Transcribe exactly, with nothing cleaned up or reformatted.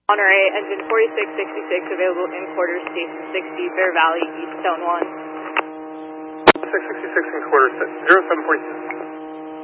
Monterey, engine forty-six sixty-six, available in quarters, station sixty, Bear Valley, East Zone one. six sixty-six in quarters, zero seven forty-six.